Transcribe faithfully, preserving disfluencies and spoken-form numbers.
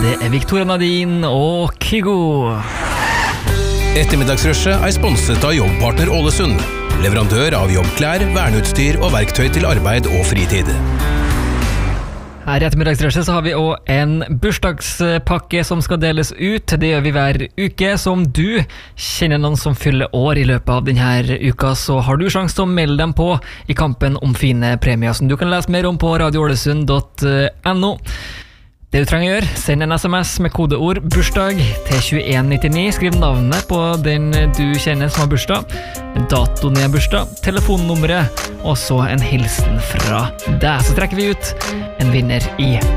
Det er Victoria Nadine og Kygo. Ettermiddagsrushet er sponset av Jobbpartner Ålesund, leverandør av jobbklær, verneutstyr og verktøy til arbeid og fritid. Her i ettermiddagsrushet så har vi også en bursdagspakke som skal deles ut. Det gjør vi hver uke. Så om du kjenner noen som fyller år i løpet av denne uka, så har du sjanse til å melde dem på i kampen om fine premier, som du kan lese mer om på radio ålesund punktum no. Det du trenger å gjøre, send en sms med kodeord bursdag til tjueen nittini. Skriv navnet på den du kjenner som har bursdag, datoen i bursdag, telefonnummeret, og så en hilsen fra deg. Så trekker vi ut en vinner i